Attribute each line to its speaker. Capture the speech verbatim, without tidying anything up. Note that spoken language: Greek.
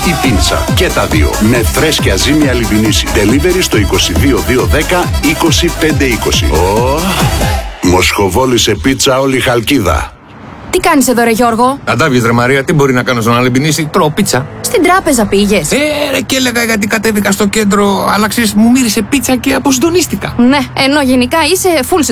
Speaker 1: ή πίτσα. Και τα δύο. Με φρέσκια ζύμια λιμπινίση. Delivery στο είκοσι δύο δύο δέκα είκοσι πέντε είκοσι. Oh, Μοσχοβόλησε πίτσα όλη η Χαλκίδα.
Speaker 2: Τι κάνεις εδώ ρε Γιώργο?
Speaker 3: Αντάβιες ρε Μαρία, τι μπορεί να κάνω στον Αλεμπινίση, τρώω πίτσα.
Speaker 2: Στην τράπεζα πήγες?
Speaker 3: Ε, ρε, και έλεγα γιατί κατέβηκα στο κέντρο, αλλά ξέρεις, μου μύρισε πίτσα και αποσυντονίστηκα.
Speaker 2: Ναι, ενώ γενικά είσαι full